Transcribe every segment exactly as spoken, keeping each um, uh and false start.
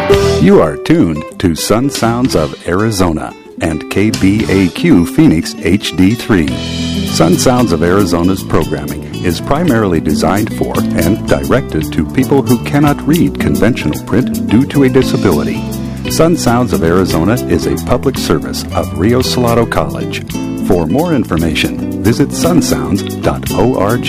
You are tuned to Sun Sounds of Arizona and K B A Q Phoenix H D three. Sun Sounds of Arizona's programming is primarily designed for and directed to people who cannot read conventional print due to a disability. Sun Sounds of Arizona is a public service of Rio Salado College. For more information, visit sun sounds dot org.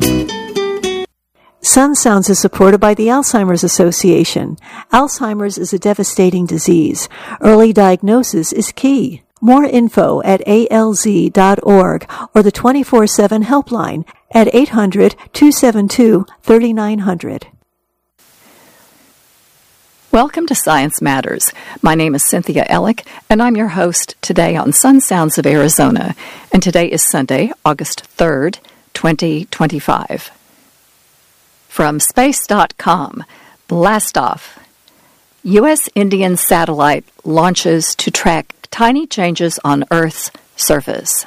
Sun Sounds is supported by the Alzheimer's Association. Alzheimer's is a devastating disease. Early diagnosis is key. More info at A L Z dot org or the twenty-four seven helpline at eight hundred, two seven two, three nine zero zero. Welcome to Science Matters. My name is Cynthia Ellick, and I'm your host today on Sun Sounds of Arizona. And today is Sunday, August third, twenty twenty-five. From space dot com, blast off. U S Indian satellite launches to track tiny changes on Earth's surface.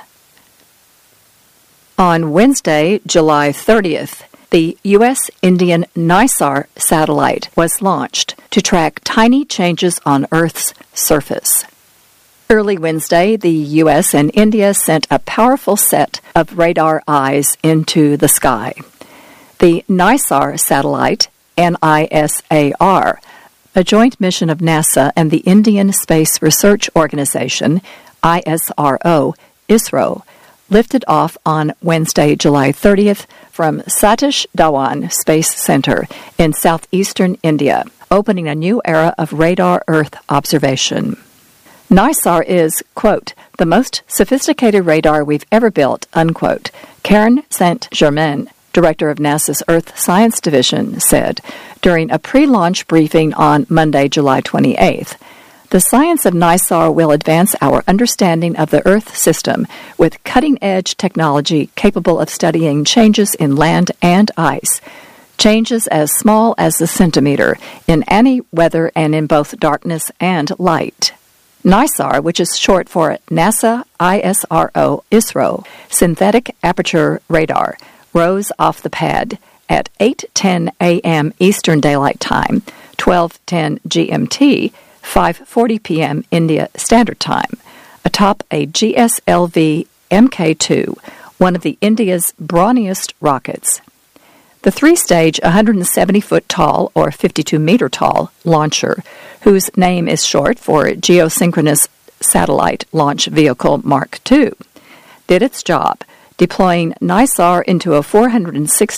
On Wednesday, July thirtieth, the U S Indian NISAR satellite was launched to track tiny changes on Earth's surface. Early Wednesday, the U S and India sent a powerful set of radar eyes into the sky. The NISAR satellite, N I S A R, a joint mission of NASA and the Indian Space Research Organization, I S R O, ISRO, lifted off on Wednesday, July thirtieth from Satish Dhawan Space Center in southeastern India, opening a new era of radar Earth observation. NISAR is, quote, the most sophisticated radar we've ever built, unquote, Karen Saint-Germain, director of NASA's Earth Science Division, said during a pre-launch briefing on Monday, July twenty-eighth. The science of NISAR will advance our understanding of the Earth system with cutting-edge technology capable of studying changes in land and ice, changes as small as a centimeter in any weather and in both darkness and light. NISAR, which is short for NASA I S R O ISRO, Synthetic Aperture Radar, rose off the pad at eight ten a.m. Eastern Daylight Time, twelve ten G M T, five forty p.m. India Standard Time, atop a G S L V M K two, one of the India's brawniest rockets. The three-stage, one hundred seventy foot tall or fifty-two meter tall launcher, whose name is short for Geosynchronous Satellite Launch Vehicle Mark two, did its job, deploying NISAR into a four hundred sixty